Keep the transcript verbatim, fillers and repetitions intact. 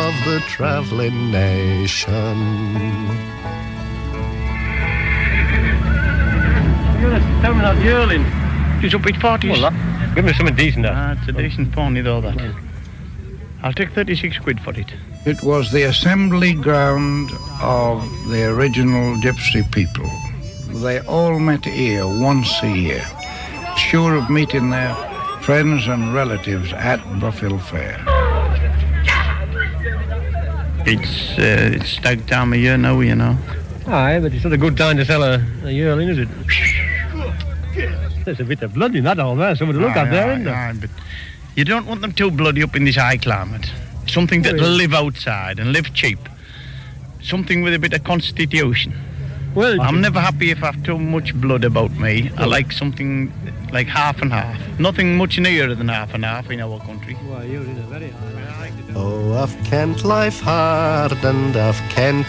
of the travelling nation. You're just telling me that yearling. She's up at forties. Well, that, give me something decent there. Ah, it's a decent pony though, that. I'll take thirty-six quid for it. It was the assembly ground of the original gypsy people. They all met here once a year, sure of meeting their friends and relatives at Bruffield Fair. It's, uh, it's stag time of year now, you know. Aye, but it's not a good time to sell a, a yearling, is it? There's a bit of blood in that all there, something to look Aye, at there, aye, isn't there? aye, but you don't want them too bloody up in this high climate. Something that'll Well, live outside and live cheap. Something with a bit of constitution. Well, I'm never happy if I have too much blood about me. I like something like half and half. Nothing much nearer than half and half in our country. Well, you're in a very high. Oh, I've kent life hard and I've kent